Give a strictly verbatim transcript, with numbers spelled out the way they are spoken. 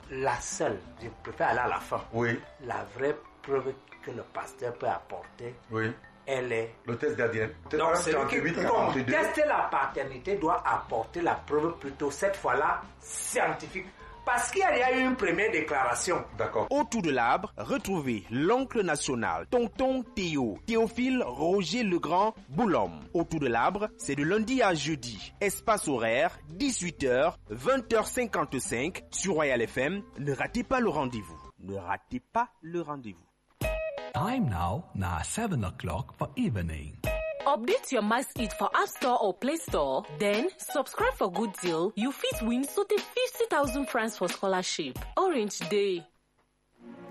la seule, je préfère aller à la fin. Oui. La vraie preuve que le pasteur peut apporter, oui. elle est... Le test d'A D N. Donc, celui qui conteste la paternité doit apporter la preuve plutôt, cette fois-là, scientifique. Parce qu'il y a eu une première déclaration. D'accord. Autour de l'arbre, retrouvez l'oncle national, tonton Théo, Théophile Roger Legrand Boulhomme. Autour de l'arbre, c'est de lundi à jeudi. Espace horaire, dix-huit heures, vingt heures cinquante-cinq sur Royal F M. Ne ratez pas le rendez-vous. Ne ratez pas le rendez-vous. Time now, now seven o'clock for evening. Update your Must Eat for App Store or Play Store. Then, subscribe for good deal. You fit win so the fifty thousand francs for scholarship. Orange Day.